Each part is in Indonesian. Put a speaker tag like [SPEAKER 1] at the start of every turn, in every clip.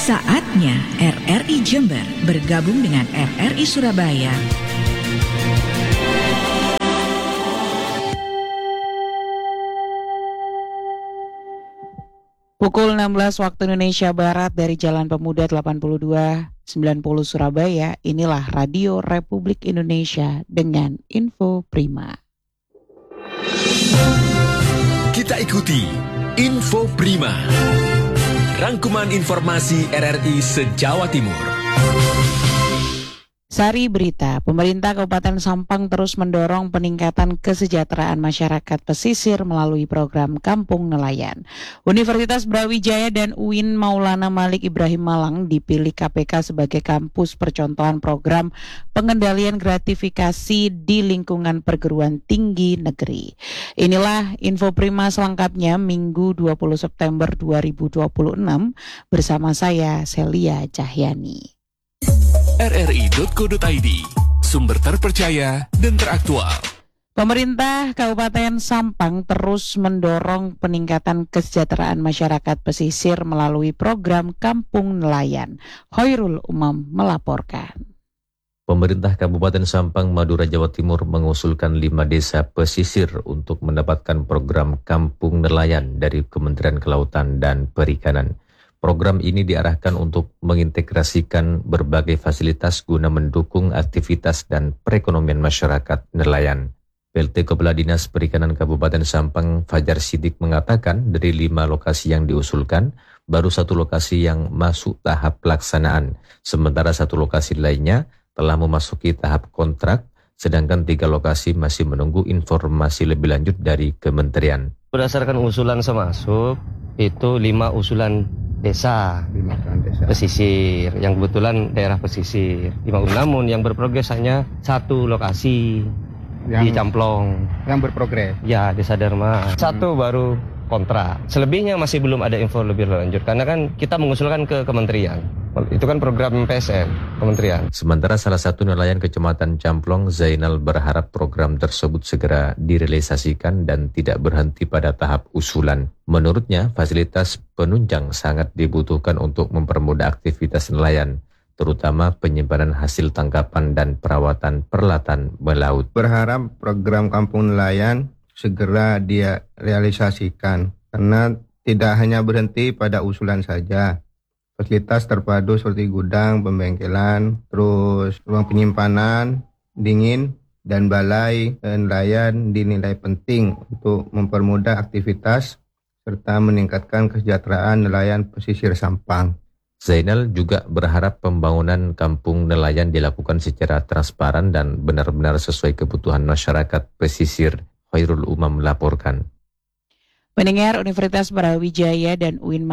[SPEAKER 1] Saatnya RRI Jember bergabung dengan RRI Surabaya.
[SPEAKER 2] Pukul 16 waktu Indonesia Barat dari Jalan Pemuda 82 90 Surabaya, inilah Radio Republik Indonesia dengan Info Prima.
[SPEAKER 3] Kita ikuti Info Prima, rangkuman informasi RRI se-Jawa Timur.
[SPEAKER 2] Sari berita, pemerintah Kabupaten Sampang terus mendorong peningkatan kesejahteraan masyarakat pesisir melalui program Kampung Nelayan. Universitas Brawijaya dan UIN Maulana Malik Ibrahim Malang dipilih KPK sebagai kampus percontohan program pengendalian gratifikasi di lingkungan perguruan tinggi negeri. Inilah Info Prima selengkapnya Minggu 20 September 2026 bersama saya Celia Cahyani.
[SPEAKER 3] rri.co.id, sumber terpercaya dan teraktual.
[SPEAKER 2] Pemerintah Kabupaten Sampang terus mendorong peningkatan kesejahteraan masyarakat pesisir melalui program Kampung Nelayan. Hoirul Umam melaporkan.
[SPEAKER 4] Pemerintah Kabupaten Sampang, Madura, Jawa Timur mengusulkan 5 desa pesisir untuk mendapatkan program Kampung Nelayan dari Kementerian Kelautan dan Perikanan. Program ini diarahkan untuk mengintegrasikan berbagai fasilitas guna mendukung aktivitas dan perekonomian masyarakat nelayan. PLT Kepala Dinas Perikanan Kabupaten Sampang, Fajar Sidik, mengatakan dari 5 lokasi yang diusulkan, baru 1 lokasi yang masuk tahap pelaksanaan, sementara 1 lokasi lainnya telah memasuki tahap kontrak, sedangkan 3 lokasi masih menunggu informasi lebih lanjut dari kementerian.
[SPEAKER 5] Berdasarkan usulan semasuk, itu 5 usulan desa pesisir, yang kebetulan daerah pesisir. Namun yang berprogres hanya 1 lokasi di Camplong.
[SPEAKER 6] Yang berprogres?
[SPEAKER 5] Ya, Desa Dharma. 1 baru kontrak. Selebihnya masih belum ada info lebih lanjut, karena kan kita mengusulkan ke kementerian. Itu kan program PSN, kementerian.
[SPEAKER 4] Sementara salah satu nelayan Kecamatan Camplong, Zainal, berharap program tersebut segera direalisasikan dan tidak berhenti pada tahap usulan. Menurutnya, fasilitas penunjang sangat dibutuhkan untuk mempermudah aktivitas nelayan, terutama penyimpanan hasil tangkapan dan perawatan peralatan melaut.
[SPEAKER 6] Berharap program Kampung Nelayan segera dia realisasikan, karena tidak hanya berhenti pada usulan saja. Fasilitas terpadu seperti gudang, pembengkelan, terus ruang penyimpanan, dingin, dan balai nelayan dinilai penting untuk mempermudah aktivitas serta meningkatkan kesejahteraan nelayan pesisir Sampang.
[SPEAKER 4] Zainal juga berharap pembangunan kampung nelayan dilakukan secara transparan dan benar-benar sesuai kebutuhan masyarakat pesisir. Hoirul Umam melaporkan.
[SPEAKER 2] Pendengar, Universitas Brawijaya dan UIN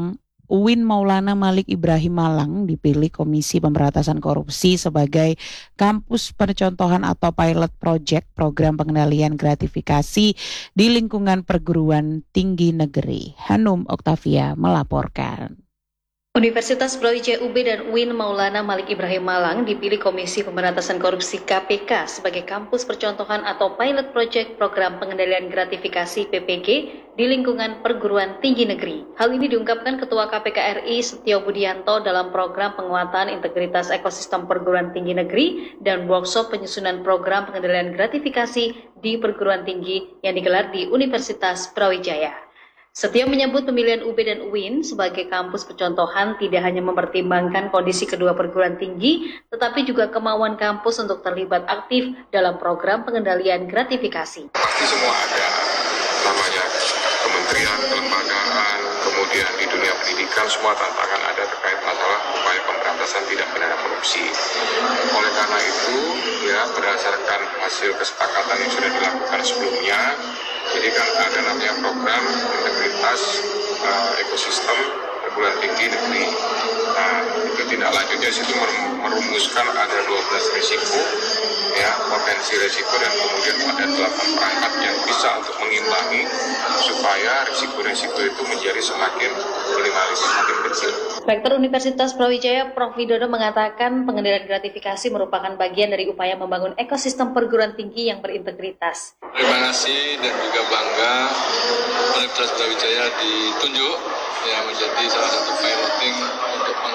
[SPEAKER 2] Maulana Malik Ibrahim Malang dipilih Komisi Pemberantasan Korupsi sebagai kampus percontohan atau pilot project program pengendalian gratifikasi di lingkungan perguruan tinggi negeri. Hanum Oktavia melaporkan.
[SPEAKER 7] Universitas Brawijaya UB dan UIN Maulana Malik Ibrahim Malang dipilih Komisi Pemberantasan Korupsi KPK sebagai kampus percontohan atau pilot project program pengendalian gratifikasi PPG di lingkungan perguruan tinggi negeri. Hal ini diungkapkan Ketua KPK RI Setio Budianto dalam program penguatan integritas ekosistem perguruan tinggi negeri dan workshop penyusunan program pengendalian gratifikasi di perguruan tinggi yang digelar di Universitas Brawijaya. Setio menyebut pemilihan UB dan UIN sebagai kampus percontohan tidak hanya mempertimbangkan kondisi kedua perguruan tinggi, tetapi juga kemauan kampus untuk terlibat aktif dalam program pengendalian gratifikasi.
[SPEAKER 8] Pasti semua ada, namanya kementerian, kelembagaan, kemudian di dunia pendidikan semua tantangan ada terkait masalah upaya pemberantasan tindak pidana korupsi. Oleh karena itu, ya berdasarkan hasil kesepakatan yang sudah dilakukan sebelumnya, jadi kan ada namanya program integritas ekosistem perguruan tinggi negeri. Nah, itu tindak lanjutnya situ merumuskan ada 12 risiko, ya, potensi risiko, dan kemudian ada 8 perangkat yang bisa untuk mengimbangi supaya risiko-risiko itu menjadi semakin minimalisir, semakin kecil.
[SPEAKER 7] Rektor Universitas Brawijaya Prof. Widodo mengatakan pengendalian gratifikasi merupakan bagian dari upaya membangun ekosistem perguruan tinggi yang berintegritas.
[SPEAKER 9] Terima kasih dan juga bangga Universitas Brawijaya ditunjuk ya menjadi salah satu piloting untuk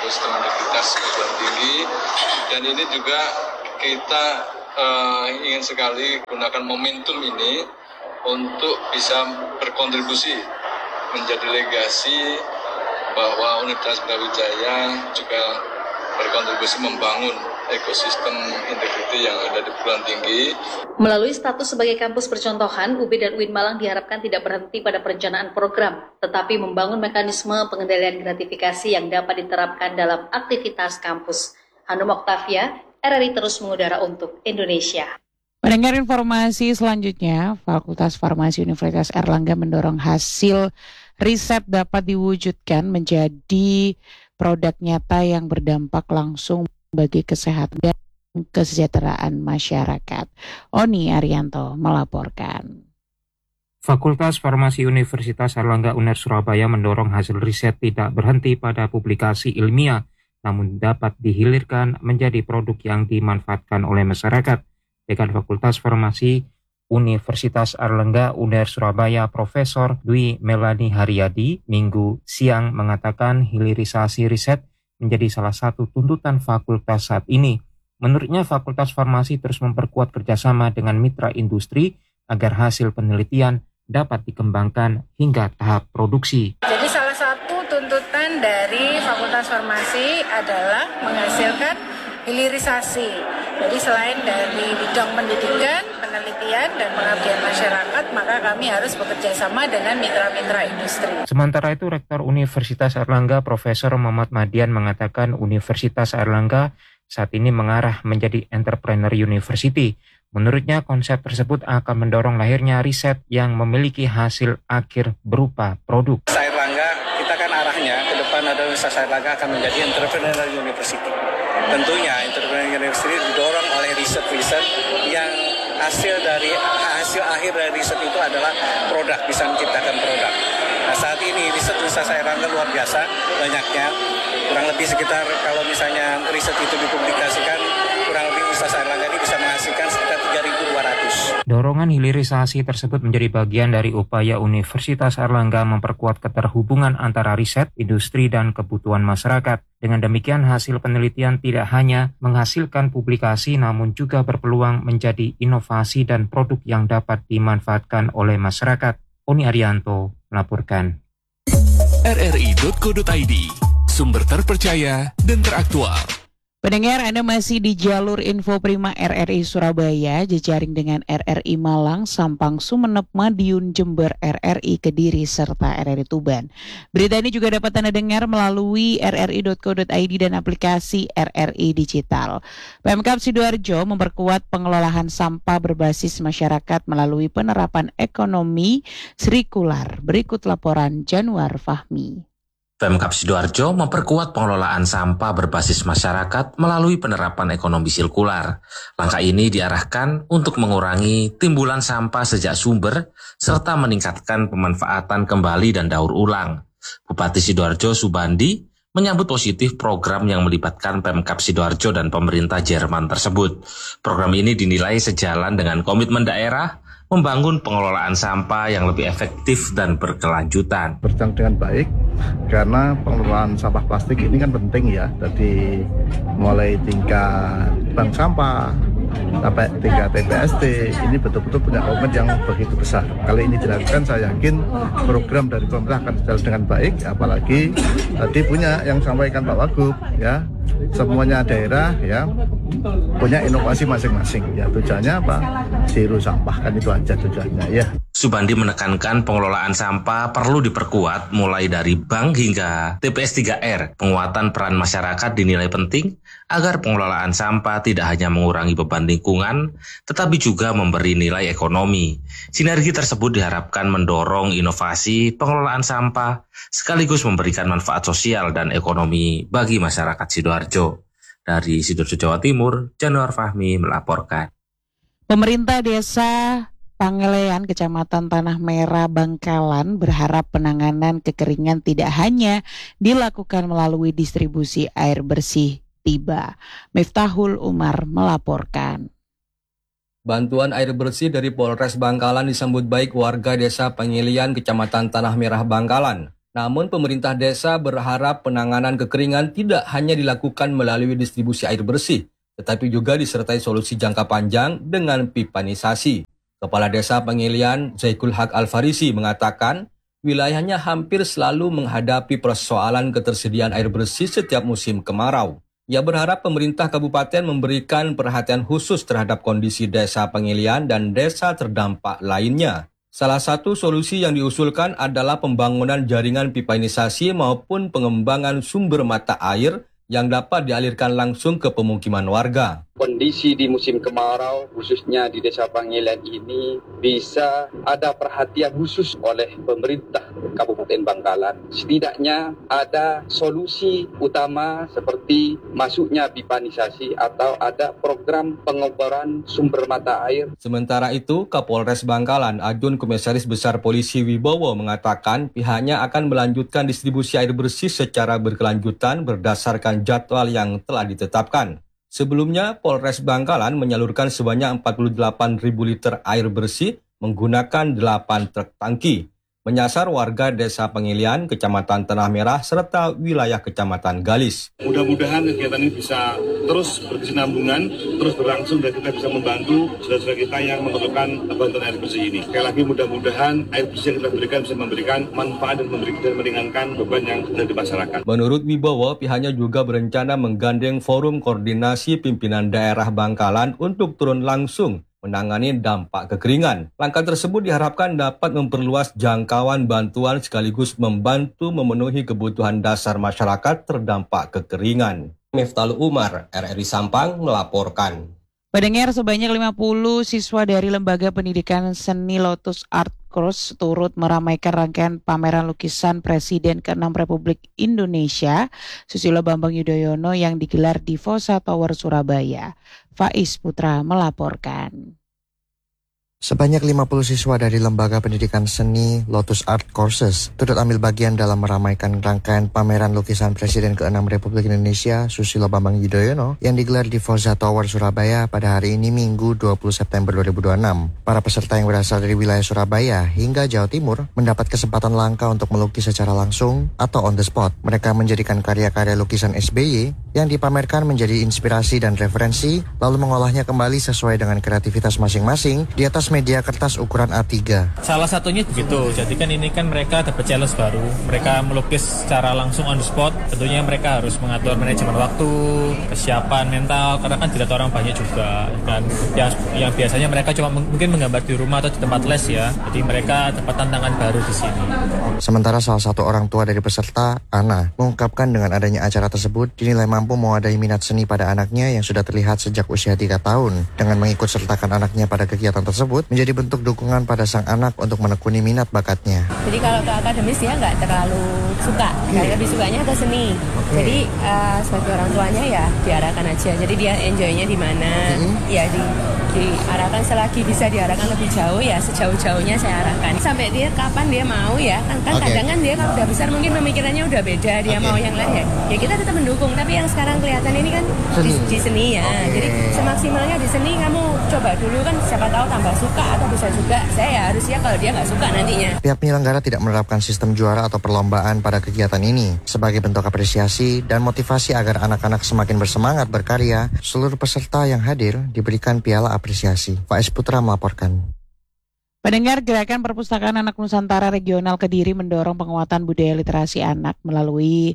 [SPEAKER 9] ekosistem integritas perguruan tinggi, dan ini juga kita ingin sekali gunakan momentum ini untuk bisa berkontribusi menjadi legasi bahwa Universitas Brawijaya juga berkontribusi membangun ekosistem integriti yang ada di perguruan tinggi.
[SPEAKER 7] Melalui status sebagai kampus percontohan, UB dan UIN Malang diharapkan tidak berhenti pada perencanaan program, tetapi membangun mekanisme pengendalian gratifikasi yang dapat diterapkan dalam aktivitas kampus. Hanum Oktavia, RRI terus mengudara untuk Indonesia.
[SPEAKER 2] Mendengar informasi selanjutnya, Fakultas Farmasi Universitas Airlangga mendorong hasil riset dapat diwujudkan menjadi produk nyata yang berdampak langsung bagi kesehatan dan kesejahteraan masyarakat. Oni Arianto melaporkan.
[SPEAKER 10] Fakultas Farmasi Universitas Airlangga UNER Surabaya mendorong hasil riset tidak berhenti pada publikasi ilmiah, namun dapat dihilirkan menjadi produk yang dimanfaatkan oleh masyarakat. Dekan Fakultas Farmasi Universitas Airlangga UNER Surabaya Profesor Dwi Melani Haryadi Minggu siang mengatakan hilirisasi riset menjadi salah satu tuntutan fakultas saat ini. Menurutnya Fakultas Farmasi terus memperkuat kerjasama dengan mitra industri agar hasil penelitian dapat dikembangkan hingga tahap produksi.
[SPEAKER 11] Jadi salah satu tuntutan dari Fakultas Farmasi adalah menghasilkan hilirisasi. Jadi selain dari bidang pendidikan, penelitian, dan pengabdian masyarakat, maka kami harus bekerja sama dengan mitra-mitra industri.
[SPEAKER 10] Sementara itu, Rektor Universitas Airlangga Profesor Muhammad Madian mengatakan Universitas Airlangga saat ini mengarah menjadi entrepreneur university. Menurutnya, konsep tersebut akan mendorong lahirnya riset yang memiliki hasil akhir berupa produk.
[SPEAKER 12] Airlangga, kita kan arahnya ke depan ada Universitas Airlangga akan menjadi entrepreneur university. Tentunya entrepreneur university didorong oleh riset yang hasil akhir dari riset itu adalah produk, bisa menciptakan produk. Nah, saat ini riset Universitas Airlangga luar biasa banyaknya, kurang lebih sekitar kalau misalnya riset itu dipublikasikan, kurang lebih Universitas Airlangga ini bisa menghasilkan sekitar 3.200.
[SPEAKER 10] Dorongan hilirisasi tersebut menjadi bagian dari upaya Universitas Airlangga memperkuat keterhubungan antara riset, industri, dan kebutuhan masyarakat. Dengan demikian, hasil penelitian tidak hanya menghasilkan publikasi, namun juga berpeluang menjadi inovasi dan produk yang dapat dimanfaatkan oleh masyarakat. Oni Arianto melaporkan.
[SPEAKER 3] rri.co.id, sumber terpercaya dan teraktual.
[SPEAKER 2] Pendengar, Anda masih di jalur Info Prima RRI Surabaya, jejaring dengan RRI Malang, Sampang, Sumeneb, Madiun, Jember, RRI Kediri, serta RRI Tuban. Berita ini juga dapat Anda dengar melalui rri.co.id dan aplikasi RRI Digital. Pemkab Sidoarjo memperkuat pengelolaan sampah berbasis masyarakat melalui penerapan ekonomi sirkular. Berikut laporan Januar Fahmi.
[SPEAKER 13] Pemkab Sidoarjo memperkuat pengelolaan sampah berbasis masyarakat melalui penerapan ekonomi sirkular. Langkah ini diarahkan untuk mengurangi timbulan sampah sejak sumber serta meningkatkan pemanfaatan kembali dan daur ulang. Bupati Sidoarjo Subandi menyambut positif program yang melibatkan Pemkab Sidoarjo dan pemerintah Jerman tersebut. Program ini dinilai sejalan dengan komitmen daerah membangun pengelolaan sampah yang lebih efektif dan berkelanjutan.
[SPEAKER 14] Berjalan dengan baik, karena pengelolaan sampah plastik ini kan penting ya. Jadi mulai tingkat bank sampah sampai tingkat TPST, ini betul-betul punya komitmen yang begitu besar. Kalau ini dilakukan, saya yakin program dari pemerintah akan berjalan dengan baik. Apalagi tadi punya yang sampaikan Pak Wagub, ya, semuanya daerah ya punya inovasi masing-masing. Ya, tujuannya apa? Zero sampah, kan itu aja tujuannya ya.
[SPEAKER 13] Subandi menekankan pengelolaan sampah perlu diperkuat mulai dari bank hingga TPS 3R. Penguatan peran masyarakat dinilai penting agar pengelolaan sampah tidak hanya mengurangi beban lingkungan, tetapi juga memberi nilai ekonomi. Sinergi tersebut diharapkan mendorong inovasi pengelolaan sampah, sekaligus memberikan manfaat sosial dan ekonomi bagi masyarakat Sidoarjo. Dari Sidoarjo, Jawa Timur, Januar Fahmi melaporkan.
[SPEAKER 2] Pemerintah Desa Pangelean, Kecamatan Tanah Merah, Bangkalan berharap penanganan kekeringan tidak hanya dilakukan melalui distribusi air bersih tiba. Miftahul Umar melaporkan.
[SPEAKER 15] Bantuan air bersih dari Polres Bangkalan disambut baik warga Desa Pangelean, Kecamatan Tanah Merah, Bangkalan. Namun pemerintah desa berharap penanganan kekeringan tidak hanya dilakukan melalui distribusi air bersih, tetapi juga disertai solusi jangka panjang dengan pipanisasi. Kepala Desa Pengilian Zaikul Haq Al-Farisi mengatakan, wilayahnya hampir selalu menghadapi persoalan ketersediaan air bersih setiap musim kemarau. Ia berharap pemerintah kabupaten memberikan perhatian khusus terhadap kondisi desa Pengilian dan desa terdampak lainnya. Salah satu solusi yang diusulkan adalah pembangunan jaringan pipanisasi maupun pengembangan sumber mata air yang dapat dialirkan langsung ke pemukiman warga.
[SPEAKER 16] Kondisi di musim kemarau, khususnya di Desa Pengilian ini, bisa ada perhatian khusus oleh pemerintah Kabupaten Bangkalan. Setidaknya ada solusi utama seperti masuknya pipanisasi atau ada program pengeboran sumber mata air.
[SPEAKER 15] Sementara itu, Kapolres Bangkalan, Ajun Komisaris Besar Polisi Wibowo mengatakan pihaknya akan melanjutkan distribusi air bersih secara berkelanjutan berdasarkan jadwal yang telah ditetapkan. Sebelumnya, Polres Bangkalan menyalurkan sebanyak 48.000 liter air bersih menggunakan 8 truk tangki, menyasar warga Desa Pengilian, Kecamatan Tanah Merah, serta wilayah Kecamatan Galis.
[SPEAKER 17] Mudah-mudahan kegiatan ini bisa terus berkesinambungan, terus berlangsung, dan kita bisa membantu saudara-saudara kita yang memerlukan bantuan air bersih ini. Sekali lagi mudah-mudahan air bersih yang kita berikan bisa memberikan manfaat dan meringankan beban yang ada di masyarakat.
[SPEAKER 15] Menurut Wibowo, pihaknya juga berencana menggandeng forum koordinasi pimpinan daerah Bangkalan untuk turun langsung menangani dampak kekeringan. Langkah tersebut diharapkan dapat memperluas jangkauan bantuan sekaligus membantu memenuhi kebutuhan dasar masyarakat terdampak kekeringan. Miftahul Umar, RRI Sampang melaporkan.
[SPEAKER 2] Pendengar, sebanyak 50 siswa dari Lembaga Pendidikan Seni Lotus Art Course turut meramaikan rangkaian pameran lukisan Presiden ke-6 Republik Indonesia, Susilo Bambang Yudhoyono, yang digelar di Fossa Tower Surabaya. Faiz Putra melaporkan.
[SPEAKER 18] Sebanyak 50 siswa dari Lembaga Pendidikan Seni Lotus Art Courses turut ambil bagian dalam meramaikan rangkaian pameran lukisan Presiden ke-6 Republik Indonesia, Susilo Bambang Yudhoyono, yang digelar di Fossa Tower Surabaya pada hari ini Minggu 20 September 2026. Para peserta yang berasal dari wilayah Surabaya hingga Jawa Timur mendapat kesempatan langka untuk melukis secara langsung atau on the spot. Mereka menjadikan karya-karya lukisan SBY yang dipamerkan menjadi inspirasi dan referensi, lalu mengolahnya kembali sesuai dengan kreativitas masing-masing di atas media kertas ukuran A3.
[SPEAKER 19] Salah satunya begitu, jadi kan ini kan mereka dapat challenge baru, mereka melukis secara langsung on the spot. Tentunya mereka harus mengatur manajemen waktu, kesiapan mental, karena kan tidak orang banyak juga kan, yang biasanya mereka cuma mungkin menggambar di rumah atau di tempat les ya, jadi mereka dapat tantangan baru di sini.
[SPEAKER 18] Sementara salah satu orang tua dari peserta, Ana, mengungkapkan dengan adanya acara tersebut dinilai mampu mewadai minat seni pada anaknya yang sudah terlihat sejak usia 3 tahun. Dengan mengikut sertakan anaknya pada kegiatan tersebut menjadi bentuk dukungan pada sang anak untuk menekuni minat bakatnya.
[SPEAKER 20] Jadi kalau ke akademis dia nggak terlalu suka, lebih sukanya ke seni. Jadi sebagai orang tuanya ya diarahkan aja. Jadi dia enjoy-nya di mana, ya diarahkan selagi bisa diarahkan lebih jauh ya sejauh-jauhnya saya arahkan. Sampai dia kapan dia mau ya, kan kadang kan dia kalau udah besar mungkin pemikirannya udah beda, dia mau yang lain ya kita tetap mendukung. Tapi yang sekarang kelihatan ini kan di seni ya. Jadi semaksimalnya di seni kamu coba dulu kan, siapa tahu tambah suka atau bisa juga. Saya ya harusnya kalau dia nggak suka nantinya.
[SPEAKER 18] Pihak penyelenggara tidak menerapkan sistem juara atau perlombaan pada kegiatan ini. Sebagai bentuk apresiasi dan motivasi agar anak-anak semakin bersemangat berkarya, seluruh peserta yang hadir diberikan piala apresiasi. Faiz Putra melaporkan.
[SPEAKER 2] Pendengar, Gerakan Perpustakaan Anak Nusantara Regional Kediri mendorong penguatan budaya literasi anak melalui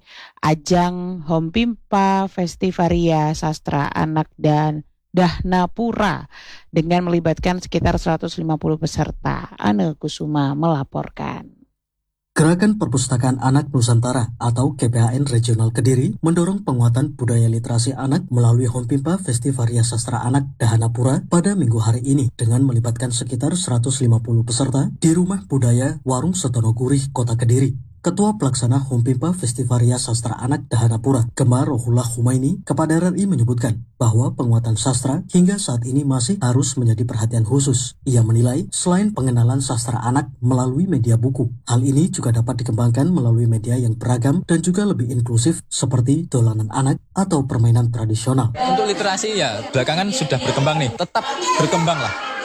[SPEAKER 2] ajang Hompimpa Festivaria Sastra Anak dan Dahnapura dengan melibatkan sekitar 150 peserta. Ane Kusuma melaporkan.
[SPEAKER 21] Gerakan Perpustakaan Anak Nusantara atau GPAN Regional Kediri mendorong penguatan budaya literasi anak melalui Hompimpa Festivaria Sastra Anak Dahnapura pada minggu hari ini dengan melibatkan sekitar 150 peserta di Rumah Budaya Warung Setono Gurih, Kota Kediri. Ketua Pelaksana Hompimpa Festivaria Sastra Anak Dahnapura, Gemma Rohullah Humaini, kepada RRI menyebutkan bahwa penguatan sastra hingga saat ini masih harus menjadi perhatian khusus. Ia menilai selain pengenalan sastra anak melalui media buku, hal ini juga dapat dikembangkan melalui media yang beragam dan juga lebih inklusif seperti dolanan anak atau permainan tradisional.
[SPEAKER 22] Untuk literasi ya belakangan sudah berkembang nih, tetap berkembang lah.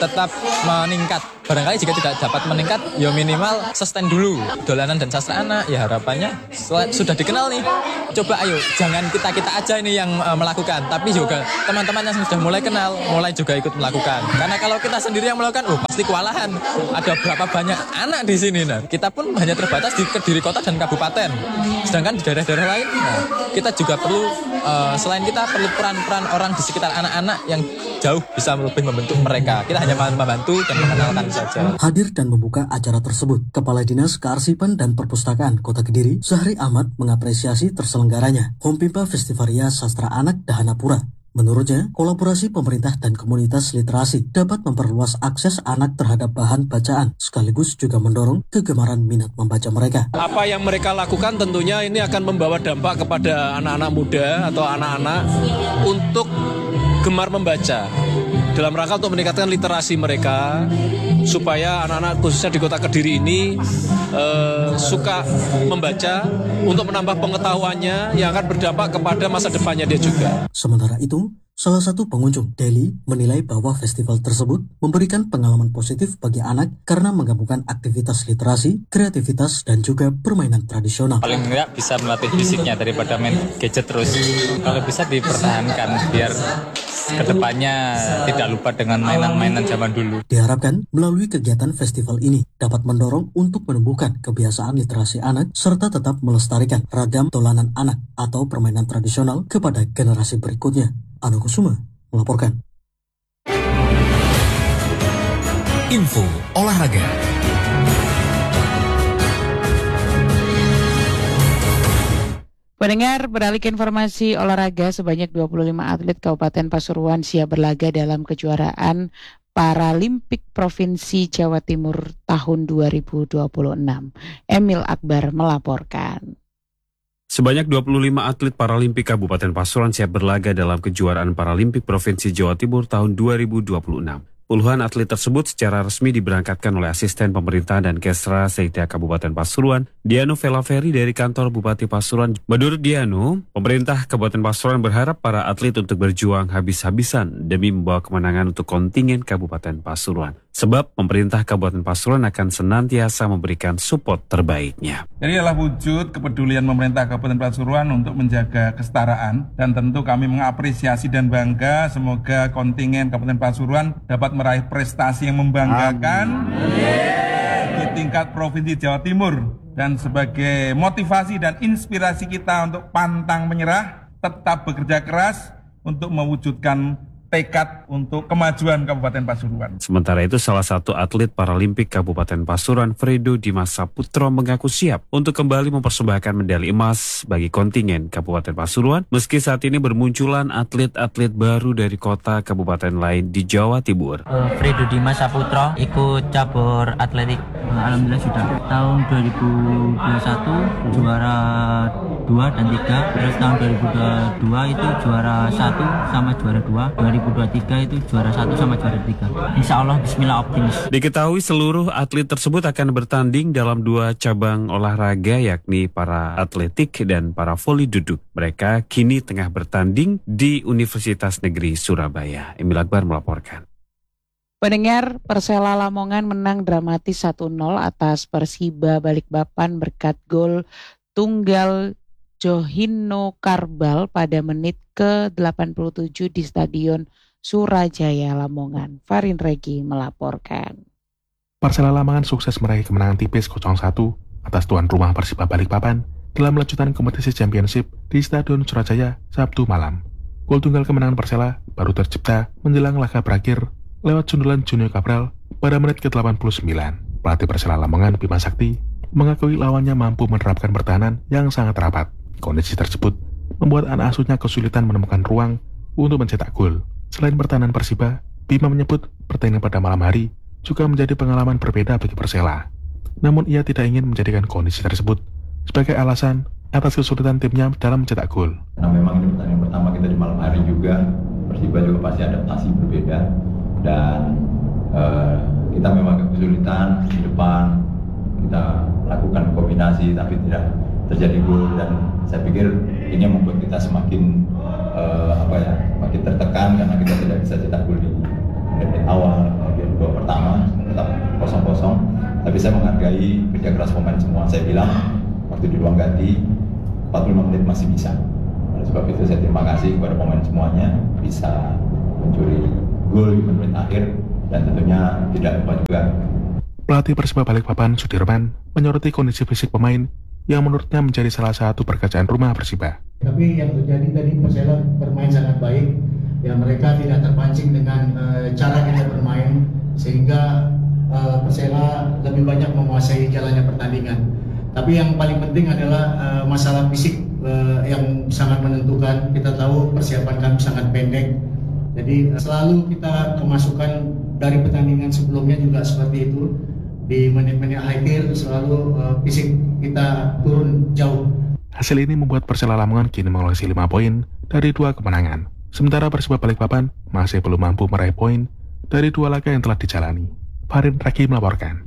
[SPEAKER 1] tetap meningkat. Barangkali jika tidak dapat meningkat, ya minimal sustain dulu. Dolanan dan sastra anak, ya harapannya sudah dikenal nih. Coba ayo, jangan kita-kita aja ini yang melakukan, tapi juga teman-teman yang sudah mulai kenal, mulai juga ikut melakukan. Karena kalau kita sendiri yang melakukan, pasti kewalahan. Ada berapa banyak anak di sini. Nah, kita pun hanya terbatas di Kediri kota dan kabupaten. Sedangkan di daerah-daerah lain, kita juga perlu, selain kita perlu peran-peran orang di sekitar anak-anak yang jauh bisa lebih membentuk mereka. Kita hanya membantu dan mengenalkan saja.
[SPEAKER 21] Hadir dan membuka acara tersebut, Kepala Dinas Kearsipan dan Perpustakaan Kota Kediri, Syahri Ahmad, mengapresiasi terselenggaranya Hompimpa Festivaria Sastra Anak Dahanapura. Menurutnya, kolaborasi pemerintah dan komunitas literasi dapat memperluas akses anak terhadap bahan bacaan, sekaligus juga mendorong kegemaran minat membaca mereka.
[SPEAKER 22] Apa yang mereka lakukan tentunya ini akan membawa dampak kepada anak-anak muda atau anak-anak untuk gemar membaca. Dalam rangka untuk meningkatkan literasi mereka, supaya anak-anak khususnya di Kota Kediri ini suka membaca untuk menambah pengetahuannya yang akan berdampak kepada masa depannya dia juga.
[SPEAKER 21] Sementara itu, salah satu pengunjung, Deli, menilai bahwa festival tersebut memberikan pengalaman positif bagi anak karena menggabungkan aktivitas literasi, kreativitas, dan juga permainan tradisional.
[SPEAKER 19] Paling enggak bisa melatih fisiknya daripada main gadget terus. Kalau bisa dipertahankan biar kedepannya tidak lupa dengan mainan-mainan zaman dulu.
[SPEAKER 21] Diharapkan melalui kegiatan festival ini dapat mendorong untuk menumbuhkan kebiasaan literasi anak serta tetap melestarikan ragam dolanan anak atau permainan tradisional kepada generasi berikutnya. Anu Kusuma melaporkan.
[SPEAKER 3] Info olahraga.
[SPEAKER 2] Pendengar, beralih ke informasi olahraga, sebanyak 25 atlet Kabupaten Pasuruan siap berlaga dalam kejuaraan Paralimpik Provinsi Jawa Timur tahun 2026. Emil Akbar melaporkan.
[SPEAKER 23] Sebanyak 25 atlet Paralimpik Kabupaten Pasuruan siap berlaga dalam kejuaraan Paralimpik Provinsi Jawa Timur tahun 2026. Puluhan atlet tersebut secara resmi diberangkatkan oleh asisten pemerintah dan Kesra Sekda Kabupaten Pasuruan, Diano Velaveri dari kantor Bupati Pasuruan. Menurut Diano, pemerintah Kabupaten Pasuruan berharap para atlet untuk berjuang habis-habisan demi membawa kemenangan untuk kontingen Kabupaten Pasuruan. Sebab pemerintah Kabupaten Pasuruan akan senantiasa memberikan support terbaiknya.
[SPEAKER 24] Jadi adalah wujud kepedulian pemerintah Kabupaten Pasuruan untuk menjaga kesetaraan, dan tentu kami mengapresiasi dan bangga semoga kontingen Kabupaten Pasuruan dapat meraih prestasi yang membanggakan di tingkat Provinsi Jawa Timur, dan sebagai motivasi dan inspirasi kita untuk pantang menyerah, tetap bekerja keras untuk mewujudkan tekad untuk kemajuan Kabupaten Pasuruan.
[SPEAKER 23] Sementara itu, salah satu atlet Paralimpik Kabupaten Pasuruan, Fredo Dimas Saputro, mengaku siap untuk kembali mempersembahkan medali emas bagi kontingen Kabupaten Pasuruan, meski saat ini bermunculan atlet-atlet baru dari kota kabupaten lain di Jawa Timur.
[SPEAKER 25] Fredo Dimas Saputro ikut cabur atletik. Alhamdulillah sudah. Tahun 2021 juara 2 dan 3, terus tahun 2022 itu juara 1 sama juara 2. 2023 itu juara 1 sama juara 3. Insya Allah bismillah optimis.
[SPEAKER 23] Diketahui seluruh atlet tersebut akan bertanding dalam 2 cabang olahraga, yakni para atletik dan para voli duduk. Mereka kini tengah bertanding di Universitas Negeri Surabaya. Emil Akbar melaporkan.
[SPEAKER 2] Pendengar, Persela Lamongan menang dramatis 1-0 atas Persiba Balikpapan berkat gol tunggal Johino Karbal pada menit ke-87 di Stadion Surajaya Lamongan. Farin Regi melaporkan.
[SPEAKER 26] Persela Lamongan sukses meraih kemenangan tipis 0-1 atas tuan rumah Persiba Balikpapan dalam lanjutan kompetisi Championship di Stadion Surajaya Sabtu malam. Gol tunggal kemenangan Persela baru tercipta menjelang laga berakhir lewat sundulan Junior Cabral pada menit ke-89. Pelatih Persela Lamongan, Bima Sakti, mengakui lawannya mampu menerapkan pertahanan yang sangat rapat. Kondisi tersebut membuat anak asuhnya kesulitan menemukan ruang untuk mencetak gol. Selain pertahanan Persiba, Bima menyebut pertandingan pada malam hari juga menjadi pengalaman berbeda bagi Persela. Namun ia tidak ingin menjadikan kondisi tersebut sebagai alasan atas kesulitan timnya dalam mencetak gol.
[SPEAKER 27] Nah, memang ini pertandingan pertama kita di malam hari juga, Persiba juga pasti adaptasi berbeda, dan kita memang kesulitan di depan, kita lakukan kombinasi tapi tidak terjadi gol, dan saya pikir ini membuat kita semakin makin tertekan karena kita tidak bisa cetak gol di menit awal, kemudian babak pertama tetap 0-0. Tapi saya menghargai kerja keras pemain semua. Saya bilang waktu di ruang ganti 45 menit masih bisa. Oleh sebab itu saya terima kasih kepada pemain semuanya bisa mencuri gol di menit akhir dan tentunya tidak lupa juga.
[SPEAKER 26] Pelatih Persiba Balikpapan Sudirman menyoroti kondisi fisik pemain yang menurutnya menjadi salah satu pekerjaan rumah Persiba.
[SPEAKER 4] Tapi yang terjadi tadi Persela bermain sangat baik, ya mereka tidak terpancing dengan cara kita bermain sehingga Persela lebih banyak menguasai jalannya pertandingan. Tapi yang paling penting adalah masalah fisik yang sangat menentukan. Kita tahu persiapan kami sangat pendek, jadi selalu kita kemasukan dari pertandingan sebelumnya juga seperti itu. Di menit-menit akhir selalu fisik kita turun jauh.
[SPEAKER 26] Hasil ini membuat Persela Lamongan kini mengoleksi 5 poin dari 2 kemenangan. Sementara Persiba Balikpapan masih belum mampu meraih poin dari 2 laga yang telah dijalani. Farin Raki melaporkan.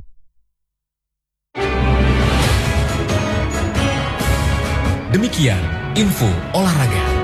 [SPEAKER 3] Demikian info olahraga.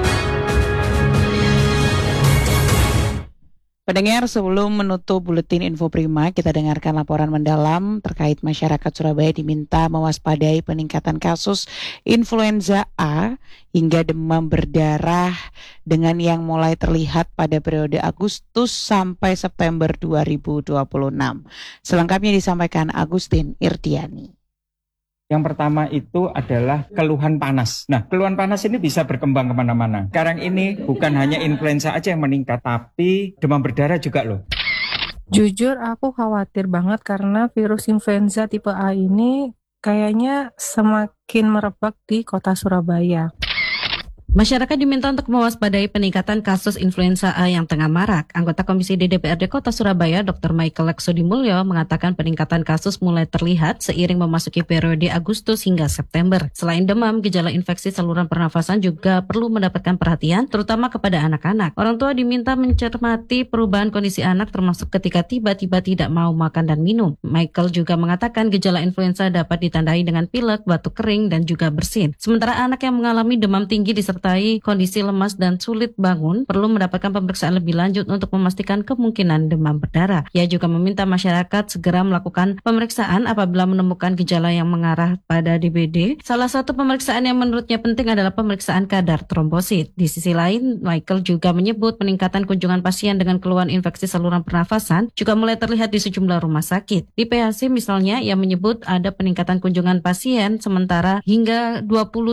[SPEAKER 2] Pendengar, sebelum menutup buletin Info Prima, kita dengarkan laporan mendalam terkait masyarakat Surabaya diminta mewaspadai peningkatan kasus influenza A hingga demam berdarah dengan yang mulai terlihat pada periode Agustus sampai September 2026. Selengkapnya disampaikan Agustin Irdiani.
[SPEAKER 5] Yang pertama itu adalah keluhan panas. Nah, keluhan panas ini bisa berkembang kemana-mana. Sekarang ini bukan hanya influenza aja yang meningkat, tapi demam berdarah juga loh.
[SPEAKER 6] Jujur aku khawatir banget karena virus influenza tipe A ini kayaknya semakin merebak di kota Surabaya.
[SPEAKER 7] Masyarakat diminta untuk mewaspadai peningkatan kasus influenza A yang tengah marak. Anggota Komisi DPRD Kota Surabaya, Dr. Michael Leksodimulyo, mengatakan peningkatan kasus mulai terlihat seiring memasuki periode Agustus hingga September. Selain demam, gejala infeksi saluran pernafasan juga perlu mendapatkan perhatian, terutama kepada anak-anak. Orang tua diminta mencermati perubahan kondisi anak termasuk ketika tiba-tiba tidak mau makan dan minum. Michael juga mengatakan gejala influenza dapat ditandai dengan pilek, batuk kering, dan juga bersin. Sementara anak yang mengalami demam tinggi disertai kondisi lemas dan sulit bangun perlu mendapatkan pemeriksaan lebih lanjut untuk memastikan kemungkinan demam berdarah. Ia juga meminta masyarakat segera melakukan pemeriksaan apabila menemukan gejala yang mengarah pada DBD. Salah satu pemeriksaan yang menurutnya penting adalah pemeriksaan kadar trombosit. Di sisi lain, Michael juga menyebut peningkatan kunjungan pasien dengan keluhan infeksi saluran pernafasan juga mulai terlihat di sejumlah rumah sakit. Di PHC misalnya, ia menyebut ada peningkatan kunjungan pasien sementara hingga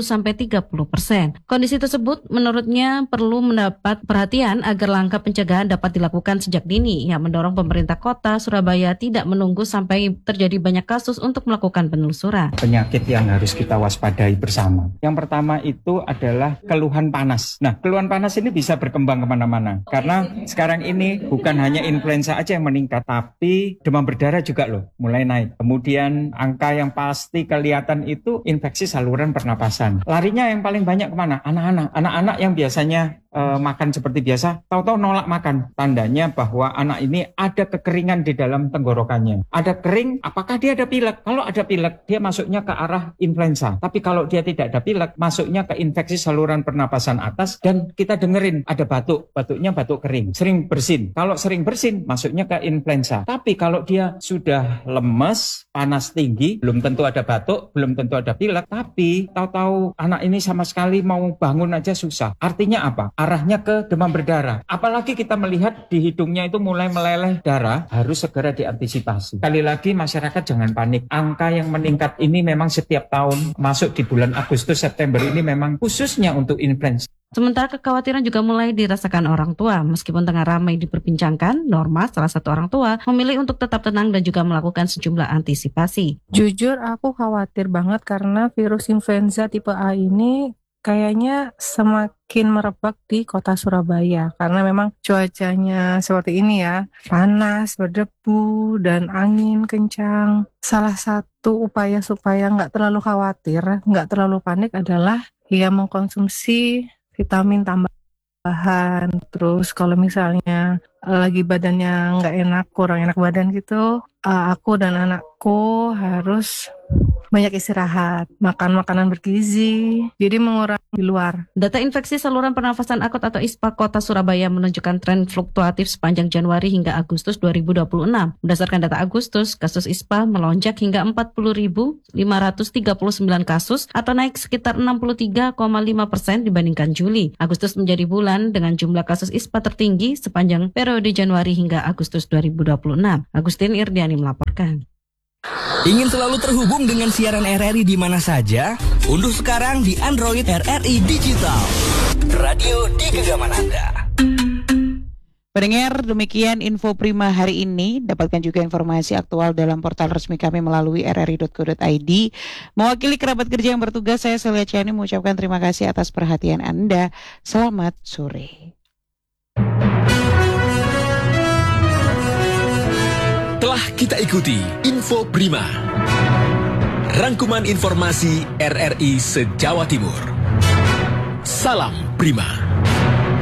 [SPEAKER 7] 20-30%. Kondisi tersebut menurutnya perlu mendapat perhatian agar langkah pencegahan dapat dilakukan sejak dini. Ia mendorong pemerintah kota Surabaya tidak menunggu sampai terjadi banyak kasus untuk melakukan penelusuran.
[SPEAKER 5] Penyakit yang harus kita waspadai bersama. Yang pertama itu adalah keluhan panas. Nah, keluhan panas ini bisa berkembang kemana-mana. Karena sekarang ini bukan hanya influenza aja yang meningkat, tapi demam berdarah juga loh mulai naik. Kemudian angka yang pasti kelihatan itu infeksi saluran pernapasan. Larinya yang paling banyak kemana? Anak-anak yang biasanya makan seperti biasa, tahu-tahu nolak makan. Tandanya bahwa anak ini ada kekeringan di dalam tenggorokannya. Ada kering, apakah dia ada pilek? Kalau ada pilek, dia masuknya ke arah influenza. Tapi kalau dia tidak ada pilek, masuknya ke infeksi saluran pernapasan atas dan kita dengerin ada batuk. Batuknya batuk kering. Sering bersin. Kalau sering bersin, masuknya ke influenza. Tapi kalau dia sudah lemes, panas tinggi, belum tentu ada batuk, belum tentu ada pilek. Tapi tahu-tahu anak ini sama sekali mau bangun aja susah. Artinya apa? Arahnya ke demam berdarah. Apalagi kita melihat di hidungnya itu mulai meleleh darah, harus segera diantisipasi. Sekali lagi masyarakat jangan panik. Angka yang meningkat ini memang setiap tahun, masuk di bulan Agustus, September ini memang khususnya untuk influenza.
[SPEAKER 7] Sementara kekhawatiran juga mulai dirasakan orang tua. Meskipun tengah ramai diperbincangkan, Norma, salah satu orang tua, memilih untuk tetap tenang dan juga melakukan sejumlah antisipasi.
[SPEAKER 6] Jujur aku khawatir banget karena virus influenza tipe A ini kayaknya semakin merebak di kota Surabaya karena memang cuacanya seperti ini ya, panas, berdebu, dan angin kencang. Salah satu upaya supaya nggak terlalu khawatir, nggak terlalu panik adalah ya mengkonsumsi vitamin tambahan. Terus kalau misalnya lagi badannya nggak enak, kurang enak badan gitu, aku dan anakku harus banyak istirahat, makan makanan bergizi, jadi mengurangi di luar.
[SPEAKER 7] Data infeksi saluran pernafasan akut atau ISPA Kota Surabaya menunjukkan tren fluktuatif sepanjang Januari hingga Agustus 2026. Berdasarkan data Agustus, kasus ISPA melonjak hingga 40.539 kasus atau naik sekitar 63,5% dibandingkan Juli. Agustus menjadi bulan dengan jumlah kasus ISPA tertinggi sepanjang periode Januari hingga Agustus 2026. Agustin Irdiani melaporkan.
[SPEAKER 8] Ingin selalu terhubung dengan siaran RRI di mana saja? Unduh sekarang di Android RRI Digital. Radio di genggaman Anda.
[SPEAKER 2] Pendengar, demikian info Prima hari ini. Dapatkan juga informasi aktual dalam portal resmi kami melalui rri.co.id. Mewakili kerabat kerja yang bertugas, saya Celia Ciani mengucapkan terima kasih atas perhatian Anda. Selamat sore.
[SPEAKER 3] Telah kita ikuti Info Prima. Rangkuman informasi RRI se-Jawa Timur. Salam Prima.